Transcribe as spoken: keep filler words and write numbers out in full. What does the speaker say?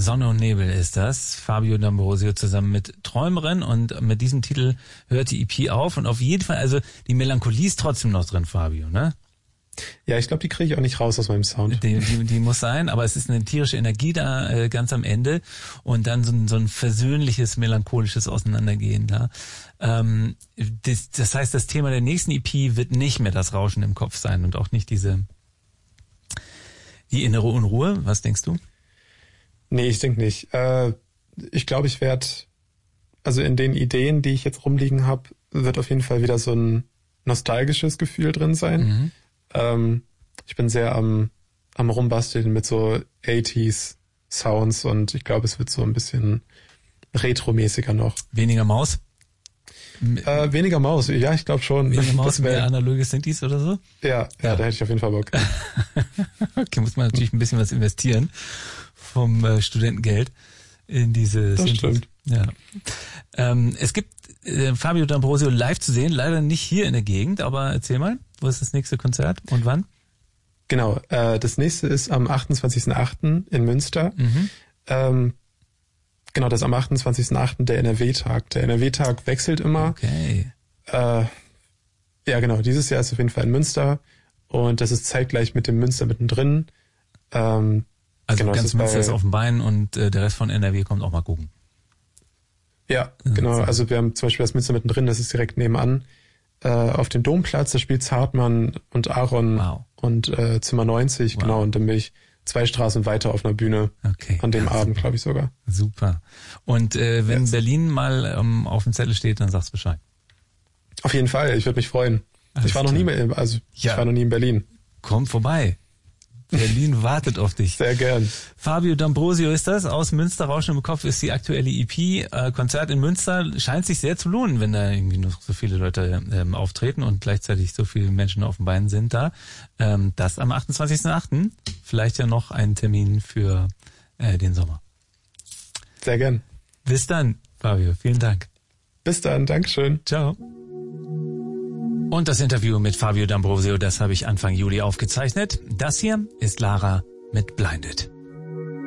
Sonne und Nebel ist das. Fabio D'Ambrosio zusammen mit Träumerin, und mit diesem Titel hört die E P auf, und auf jeden Fall, also die Melancholie ist trotzdem noch drin, Fabio, ne? Ja, ich glaube, die kriege ich auch nicht raus aus meinem Sound. Die, die, die muss sein, aber es ist eine tierische Energie da äh, ganz am Ende, und dann so ein, so ein versöhnliches, melancholisches Auseinandergehen da. Ähm, das, das heißt, das Thema der nächsten E P wird nicht mehr das Rauschen im Kopf sein und auch nicht diese die innere Unruhe. Was denkst du? Nee, ich denke nicht. Äh, ich glaube, ich werde, also in den Ideen, die ich jetzt rumliegen habe, wird auf jeden Fall wieder so ein nostalgisches Gefühl drin sein. Mhm. Ähm, ich bin sehr am, am Rumbasteln mit so achtziger Sounds, und ich glaube, es wird so ein bisschen retromäßiger noch. Weniger Maus? Äh, weniger Maus, ja, ich glaube schon. Weniger Maus, mehr analoge Synthes oder so? Ja, ja, ja, da hätte ich auf jeden Fall Bock. Okay, muss man natürlich ein bisschen was investieren vom äh, Studentengeld in diese Das Synthes. Stimmt. Ja. Ähm, es gibt äh, Fabio D'Ambrosio live zu sehen, leider nicht hier in der Gegend, aber erzähl mal, wo ist das nächste Konzert und wann? Genau, äh, das nächste ist am achtundzwanzigsten achten in Münster. Mhm. Ähm, genau, das ist am achtundzwanzigsten achten der N R W-Tag. Der N R W-Tag wechselt immer. Okay. Äh, ja, genau, dieses Jahr ist auf jeden Fall in Münster, und das ist zeitgleich mit dem Münster mittendrin. Ähm, also genau, ganz ist Münster bei, ist auf dem Bein, und äh, der Rest von N R W kommt auch mal gucken. Ja, genau. Also wir haben zum Beispiel das Münster mittendrin, das ist direkt nebenan. Äh, auf dem Domplatz, da spielt Zartmann und Aaron wow. und äh, Zimmer neunzig, wow. Genau. Und dann bin ich zwei Straßen weiter auf einer Bühne. Okay. An dem ja, Abend, glaube ich sogar. Super. Und äh, wenn yes. Berlin mal ähm, auf dem Zettel steht, dann sagst Bescheid. Auf jeden Fall, ich würde mich freuen. Alles ich war noch klar. nie mehr, also ja. ich war noch nie in Berlin. Komm vorbei. Berlin wartet auf dich. Sehr gern. Fabio D'Ambrosio ist das, aus Münster, Rauschen im Kopf ist die aktuelle E P. Äh, Konzert in Münster scheint sich sehr zu lohnen, wenn da irgendwie noch so viele Leute ähm, auftreten und gleichzeitig so viele Menschen auf den Beinen sind da. Ähm, das am achtundzwanzigsten achten Vielleicht ja noch ein Termin für äh, den Sommer. Sehr gern. Bis dann, Fabio. Vielen Dank. Bis dann. Dankeschön. Ciao. Und das Interview mit Fabio D'Ambrosio, das habe ich Anfang Juli aufgezeichnet. Das hier ist Lara mit Blinded.